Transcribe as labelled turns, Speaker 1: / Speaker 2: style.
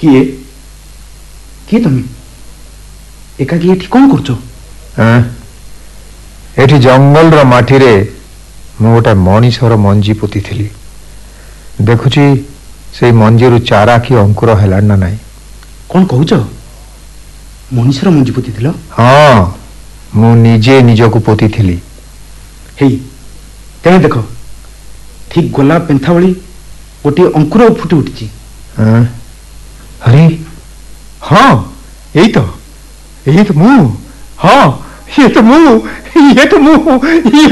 Speaker 1: किए किए तुम एकाकी एठी कौन करछो?
Speaker 2: एठी जंगल रो माटी रे मु गोटे मनीषर मंजी पोती थिली। देखुची से मंजी रु चारा की अंकुर हैला ना नहीं।
Speaker 1: कौन कहूछ? मनीषर मंजी पोती थिलो?
Speaker 2: हाँ मु निजे निजको पोती थिली।
Speaker 1: हेई तेने देखो ठीक गोलाप पेंथा भली गोटे अंकुर फुटी उठी।
Speaker 2: अरे हाँ यही तो मु। हाँ ये तो मु